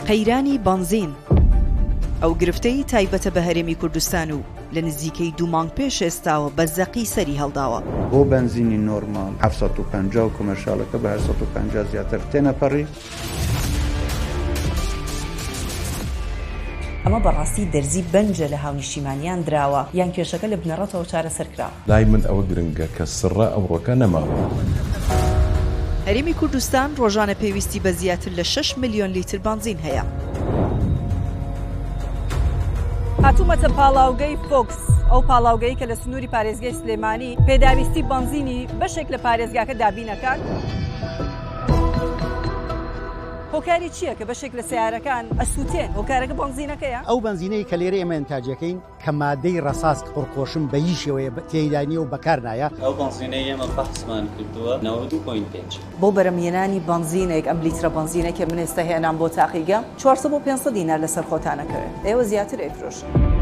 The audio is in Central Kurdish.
قەیرانی بنزین ئەو گرفتەی تایبەتە بە هەرێمی کوردستان و لە نزیکەی 2 مانگ پێش ئێستاوە بە زەقی سەری هەڵداوە. بۆ بنزینی نۆرمال 750 و کۆمەرشالەکە بە 850 زیاتر تێنەپەڕی. ئەمە بەڕاستی دەرزی بەنجە لە هاونیشتیمانیان دراوە یان کێشەکە لە بنەڕەتەوە چارەسەرکراوە. لای من ئەوە گرنگە کە سڕە ئەمڕۆکە نەماوە. هەرێمی کوردستان ڕۆژانە پێویستی بە زیاتر لە 6 ملیۆن لیتر بنزین هەیە. هاتوومەتە پاڵاوگەی فۆکس، ئەو پاڵاوگەی کە لە سنووری پارێزگای سلێمانی پێداویستی بنزینی بەشێک لە پارێزگاکە دابینەکان. هۆکاری چییە کە بەشێک لە سیارەکان ئەسووتێن؟ هۆکارەکە بنزینەکەیە؟ ئەو بنزینەی کە لێرە ئێمە ئینتاجەکەین کە مادەی ڕەساس پڕخۆشم بە هیچ شێوەیە تێیدانی و بەکار نایە. ئەو بنزینەی ئێمە بەحسمان کردووە 92.5 بۆ بەرەمهێنانی بنزینێک ئەم لیترە بنزینە کە من ئێستا هێنام بۆ تاقیگەم 400 بۆ 500 دینار لەسەر خۆتانەکەوێت. ئێوە زیاتر ئەیفرۆشن.